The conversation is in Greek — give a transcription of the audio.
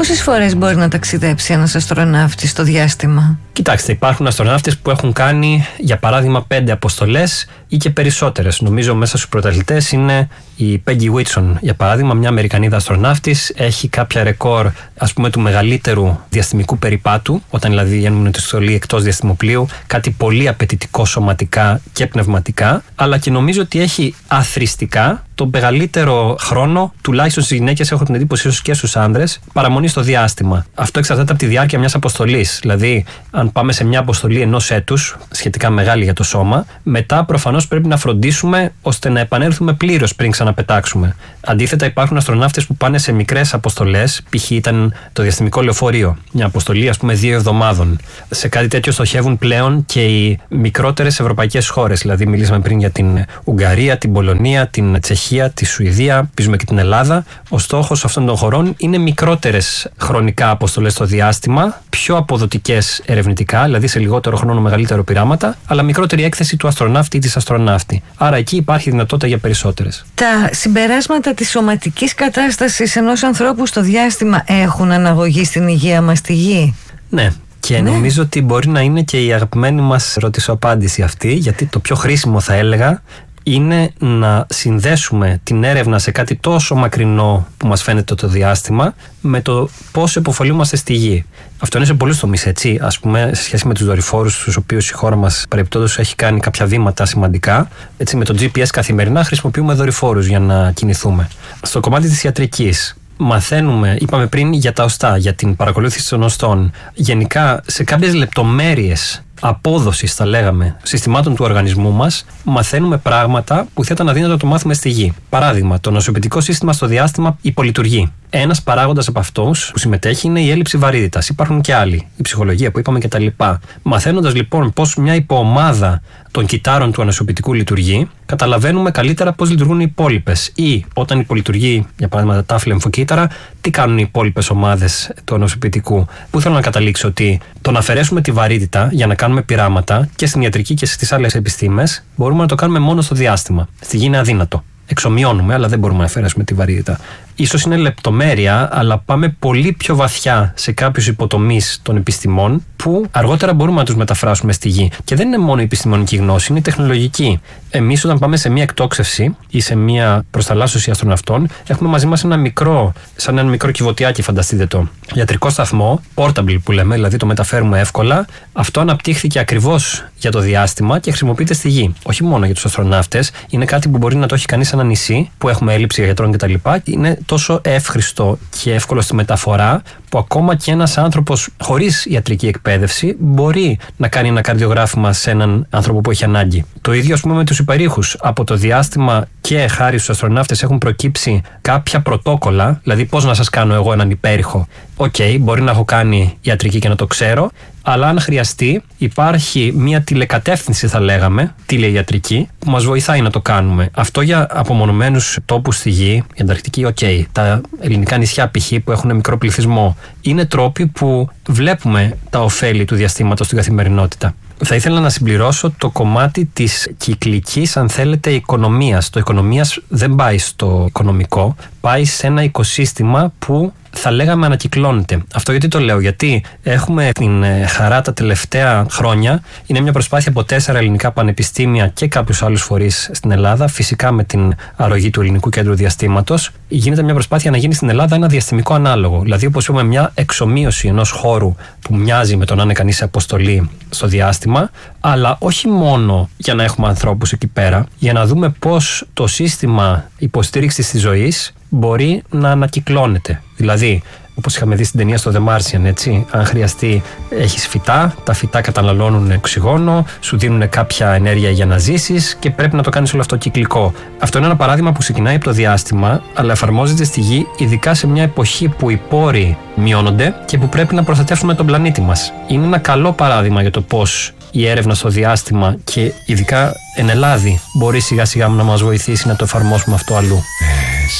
Πόσες φορές μπορεί να ταξιδέψει ένας αστροναύτης στο διάστημα? Κοιτάξτε, υπάρχουν αστροναύτες που έχουν κάνει, για παράδειγμα, 5 αποστολές ή και περισσότερες. Νομίζω μέσα στους πρωταθλητές είναι η Peggy Whitson, για παράδειγμα, μια Αμερικανίδα αστροναύτης. Έχει κάποια ρεκόρ, ας πούμε, του μεγαλύτερου διαστημικού περιπάτου, όταν δηλαδή έμεινε τη στολή εκτός διαστημοπλοίου, κάτι πολύ απαιτητικό σωματικά και πνευματικά, αλλά και νομίζω ότι έχει αθροιστικά το μεγαλύτερο χρόνο, τουλάχιστον στις γυναίκες, έχω την εντύπωση, ίσως και στους άνδρες, παραμονή στο διάστημα. Αυτό εξαρτάται από τη διάρκεια μιας αποστολής. Δηλαδή, αν πάμε σε μια αποστολή ενός έτους, σχετικά μεγάλη για το σώμα, μετά προφανώς πρέπει να φροντίσουμε ώστε να επανέλθουμε πλήρως πριν ξαναπετάξουμε. Αντίθετα, υπάρχουν αστροναύτες που πάνε σε μικρές αποστολές, π.χ. ήταν το διαστημικό λεωφορείο, μια αποστολή, ας πούμε, 2 εβδομάδων. Σε κάτι τέτοιο στοχεύουν πλέον και οι μικρότερες ευρωπαϊκές χώρες. Δηλαδή, μιλήσαμε πριν για την Ουγγαρία, την Πολωνία, την Τσεχία, τη Σουηδία, πίζουμε και την Ελλάδα. Ο στόχος αυτών των χωρών είναι μικρότερες χρονικά αποστολές στο διάστημα, πιο αποδοτικές ερευνητικά, δηλαδή σε λιγότερο χρόνο μεγαλύτερο πειράματα, αλλά μικρότερη έκθεση του αστροναύτη ή της αστροναύτη. Άρα εκεί υπάρχει δυνατότητα για περισσότερες. Τα συμπεράσματα της σωματικής κατάστασης ενός ανθρώπου στο διάστημα έχουν αναγωγή στην υγεία μας στη Γη? Ναι. Και νομίζω ότι μπορεί να είναι και η αγαπημένη μας ρωτησοαπάντηση αυτή, γιατί το πιο χρήσιμο, θα έλεγα, είναι να συνδέσουμε την έρευνα σε κάτι τόσο μακρινό που μας φαίνεται το διάστημα με το πόσο υποφελούμαστε στη Γη. Αυτό είναι σε πολλούς τομείς, έτσι. Ας πούμε, σε σχέση με τους δορυφόρους, στους οποίους η χώρα μας παρεπτόντως έχει κάνει κάποια βήματα σημαντικά. Έτσι, με το GPS καθημερινά χρησιμοποιούμε δορυφόρους για να κινηθούμε. Στο κομμάτι της ιατρικής, μαθαίνουμε, είπαμε πριν, για τα οστά, για την παρακολούθηση των οστών. Γενικά, σε κάποιες λεπτομέρειες απόδοσης, θα λέγαμε, συστημάτων του οργανισμού μας, μαθαίνουμε πράγματα που θα ήταν αδύνατο να το μάθουμε στη Γη. Παράδειγμα, το νοσοποιητικό σύστημα στο διάστημα υπολειτουργεί. Ένας παράγοντας από αυτούς που συμμετέχει είναι η έλλειψη βαρύτητας. Υπάρχουν και άλλοι, η ψυχολογία που είπαμε κτλ. Μαθαίνοντας λοιπόν πώς μια υποομάδα των κυτάρων του ανοσοποιητικού λειτουργεί, καταλαβαίνουμε καλύτερα πώς λειτουργούν οι υπόλοιπες. Ή όταν υπολειτουργεί, για παράδειγμα, τα τάφη λεμφοκύτταρα, τι κάνουν οι υπόλοιπες ομάδες του ανοσοποιητικού. Πού θέλω να καταλήξω? Ότι το να αφαιρέσουμε τη βαρύτητα για να κάνουμε πειράματα και στην ιατρική και στις άλλες επιστήμες μπορούμε να το κάνουμε μόνο στο διάστημα. Στη Γη είναι αδύνατο. Εξομοιώνουμε, αλλά δεν μπορούμε να αφαιρέσουμε τη βαρύτητα. Ίσως είναι λεπτομέρεια, αλλά πάμε πολύ πιο βαθιά σε κάποιους υποτομείς των επιστημών που αργότερα μπορούμε να τους μεταφράσουμε στη Γη. Και δεν είναι μόνο η επιστημονική γνώση, είναι η τεχνολογική. Εμείς, όταν πάμε σε μια εκτόξευση ή σε μια προσταλάσσωση αστροναυτών, έχουμε μαζί μας ένα μικρό, σαν ένα μικρό κυβωτιάκι, φανταστείτε το, ιατρικό σταθμό, portable που λέμε, δηλαδή το μεταφέρουμε εύκολα. Αυτό αναπτύχθηκε ακριβώς για το διάστημα και χρησιμοποιείται στη Γη. Όχι μόνο για τους αστροναύτες, είναι κάτι που μπορεί να το έχει κανείς σε ένα νησί που έχουμε έλλειψη γιατρών κτλ. Είναι τόσο εύχριστο και εύκολο στη μεταφορά που ακόμα και ένας άνθρωπος χωρίς ιατρική εκπαίδευση μπορεί να κάνει ένα καρδιογράφημα σε έναν άνθρωπο που έχει ανάγκη. Το ίδιο, ας πούμε, με τους υπερήχους. Από το διάστημα και χάρη στους αστροναύτες έχουν προκύψει κάποια πρωτόκολλα, δηλαδή πώς να σας κάνω εγώ έναν υπέρηχο. Μπορεί να έχω κάνει ιατρική και να το ξέρω, αλλά αν χρειαστεί υπάρχει μια τηλεκατεύθυνση, θα λέγαμε, τηλεϊατρική, που μας βοηθάει να το κάνουμε. Αυτό για απομονωμένους τόπους στη Γη, η Ανταρκτική, τα ελληνικά νησιά π.χ. που έχουν μικρό πληθυσμό, είναι τρόποι που βλέπουμε τα ωφέλη του διαστήματος στην καθημερινότητα. Θα ήθελα να συμπληρώσω το κομμάτι της κυκλικής, αν θέλετε, οικονομίας. Το οικονομίας δεν πάει στο οικονομικό, πάει σε ένα οικοσύστημα που θα λέγαμε ανακυκλώνεται. Αυτό γιατί το λέω? Γιατί έχουμε την χαρά τα τελευταία χρόνια, είναι μια προσπάθεια από 4 ελληνικά πανεπιστήμια και κάποιους άλλους φορείς στην Ελλάδα, φυσικά με την αρρωγή του Ελληνικού Κέντρου Διαστήματος, γίνεται μια προσπάθεια να γίνει στην Ελλάδα ένα διαστημικό ανάλογο. Δηλαδή, όπως είπαμε, μια εξομοίωση ενός χώρου που μοιάζει με το να είναι κανείς σε αποστολή στο διάστημα, αλλά όχι μόνο για να έχουμε ανθρώπους εκεί πέρα, για να δούμε πώς το σύστημα υποστήριξης της ζωής μπορεί να ανακυκλώνεται. Δηλαδή, όπως είχαμε δει στην ταινία στο The Martian, έτσι, αν χρειαστεί, έχεις φυτά, τα φυτά καταναλώνουν οξυγόνο, σου δίνουν κάποια ενέργεια για να ζήσεις και πρέπει να το κάνεις όλο αυτό κυκλικό. Αυτό είναι ένα παράδειγμα που ξεκινάει από το διάστημα, αλλά εφαρμόζεται στη Γη, ειδικά σε μια εποχή που οι πόροι μειώνονται και που πρέπει να προστατεύσουμε τον πλανήτη μας. Είναι ένα καλό παράδειγμα για το πώς η έρευνα στο διάστημα και ειδικά εν Ελλάδη μπορεί σιγά σιγά να μας βοηθήσει να το εφαρμόσουμε αυτό αλλού.